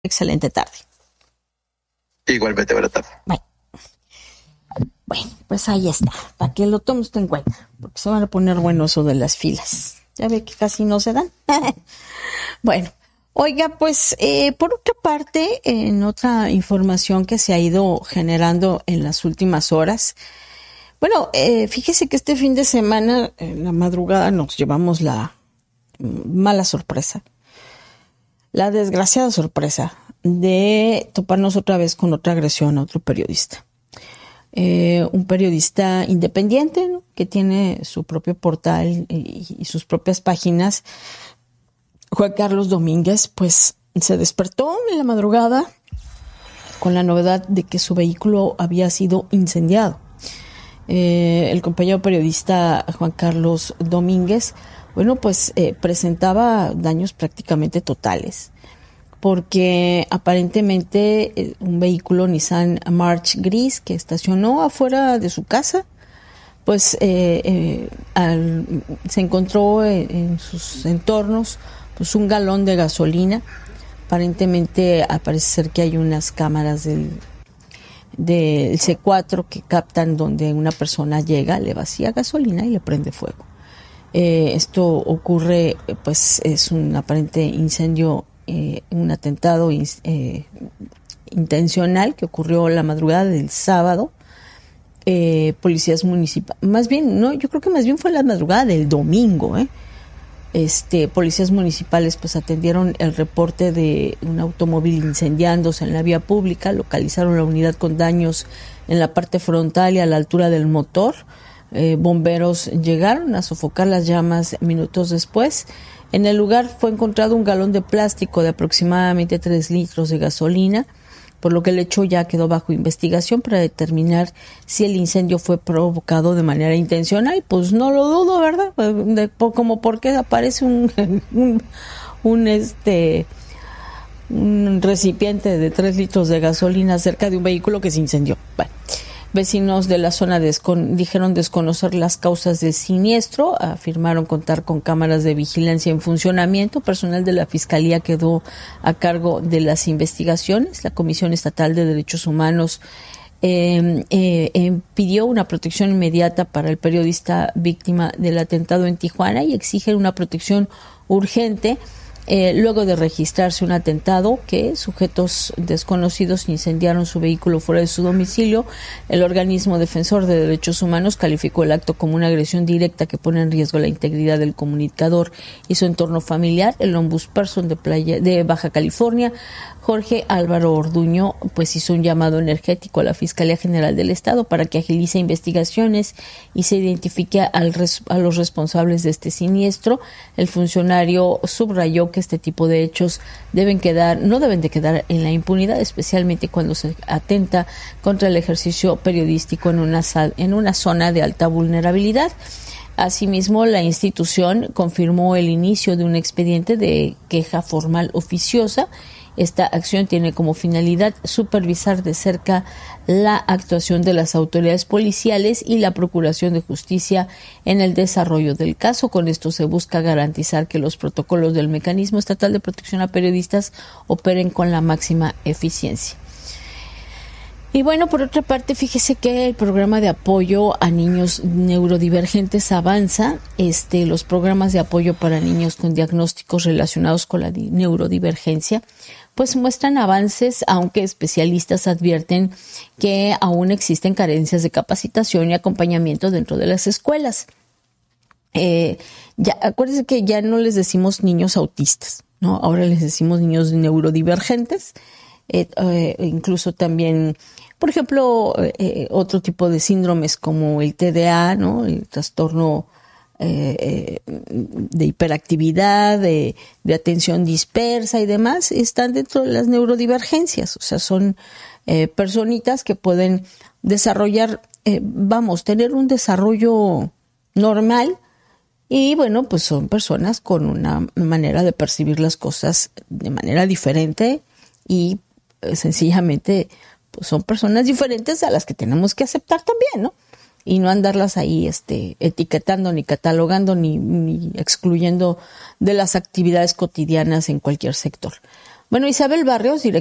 Excelente tarde. Igualmente, buena tarde. Bueno, pues ahí está, para que lo tome usted en cuenta, porque se van a poner bueno eso de las filas. Ya ve que casi no se dan. Bueno, oiga, pues por otra parte, en otra información que se ha ido generando en las últimas horas, bueno, fíjese que este fin de semana, en la madrugada, nos llevamos la mala sorpresa, la desgraciada sorpresa de toparnos otra vez con otra agresión a otro periodista. Un periodista independiente, ¿no?, que tiene su propio portal y sus propias páginas, Juan Carlos Domínguez, pues se despertó en la madrugada con la novedad de que su vehículo había sido incendiado. El compañero periodista Juan Carlos Domínguez, bueno, pues presentaba daños prácticamente totales, porque aparentemente un vehículo Nissan March gris que estacionó afuera de su casa, pues se encontró en sus entornos pues un galón de gasolina. Aparentemente, parece ser que hay unas cámaras del C4 que captan donde una persona llega, le vacía gasolina y le prende fuego. Esto ocurre, pues es un aparente incendio, un atentado intencional que ocurrió la madrugada del sábado. Policías municipales, más bien, no, yo creo que más bien fue la madrugada del domingo, policías municipales pues atendieron el reporte de un automóvil incendiándose en la vía pública, localizaron la unidad con daños en la parte frontal y a la altura del motor. Bomberos llegaron a sofocar las llamas minutos después. En el lugar fue encontrado un galón de plástico de aproximadamente 3 litros de gasolina, por lo que el hecho ya quedó bajo investigación para determinar si el incendio fue provocado de manera intencional. Pues no lo dudo, ¿verdad? Como porque aparece un recipiente de 3 litros de gasolina cerca de un vehículo que se incendió. Bueno, vecinos de la zona dijeron desconocer las causas del siniestro, afirmaron contar con cámaras de vigilancia en funcionamiento. Personal de la Fiscalía quedó a cargo de las investigaciones. La Comisión Estatal de Derechos Humanos pidió una protección inmediata para el periodista víctima del atentado en Tijuana y exige una protección urgente. Luego de registrarse un atentado que sujetos desconocidos incendiaron su vehículo fuera de su domicilio, el organismo defensor de derechos humanos calificó el acto como una agresión directa que pone en riesgo la integridad del comunicador y su entorno familiar. El ombudsperson de Baja California, Jorge Álvaro Orduño, pues hizo un llamado energético a la Fiscalía General del Estado para que agilice investigaciones y se identifique a los responsables de este siniestro. El funcionario subrayó que este tipo de hechos no deben de quedar en la impunidad, especialmente cuando se atenta contra el ejercicio periodístico en una zona de alta vulnerabilidad. Asimismo, la institución confirmó el inicio de un expediente de queja formal oficiosa. Esta acción tiene como finalidad supervisar de cerca la actuación de las autoridades policiales y la Procuración de Justicia en el desarrollo del caso. Con esto se busca garantizar que los protocolos del Mecanismo Estatal de Protección a Periodistas operen con la máxima eficiencia. Y bueno, por otra parte, fíjese que el programa de apoyo a niños neurodivergentes avanza. Los programas de apoyo para niños con diagnósticos relacionados con la neurodivergencia pues muestran avances, aunque especialistas advierten que aún existen carencias de capacitación y acompañamiento dentro de las escuelas. Acuérdense que ya no les decimos niños autistas, ¿no? Ahora les decimos niños neurodivergentes. Incluso también, por ejemplo, otro tipo de síndromes como el TDA, ¿no?, el trastorno de hiperactividad, de atención dispersa y demás, están dentro de las neurodivergencias. O sea, son personitas que pueden desarrollar, tener un desarrollo normal. Y bueno, pues son personas con una manera de percibir las cosas de manera diferente y sencillamente pues son personas diferentes a las que tenemos que aceptar también, ¿no? Y no andarlas ahí etiquetando, ni catalogando, ni excluyendo de las actividades cotidianas en cualquier sector. Bueno, Isabel Barrios,